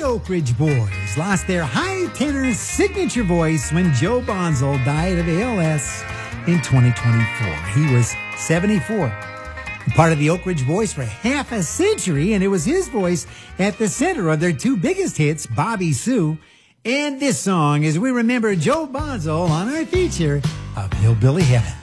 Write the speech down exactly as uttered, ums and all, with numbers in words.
Oak Ridge Boys lost their high tenor signature voice when Joe Bonzo died of A L S in twenty twenty-four. He was seventy-four. Part of the Oak Ridge Boys for half a century, and it was his voice at the center of their two biggest hits, Bobby Sue and this song, as we remember Joe Bonzo on our feature of Hillbilly Heaven.